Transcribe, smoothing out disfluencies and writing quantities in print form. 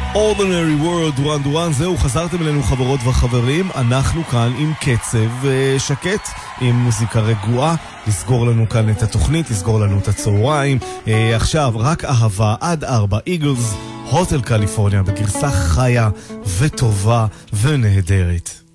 Ordinary World 1-1, זהו, חזרתם אלינו חברות וחברים, אנחנו כאן עם קצב שקט, עם מוזיקה רגועה, לסגור לנו כאן את התוכנית, לסגור לנו את הצהריים. עכשיו רק אהבה עד 4, איגלס, הוטל קליפורניה, בגרסה חיה וטובה ונהדרת.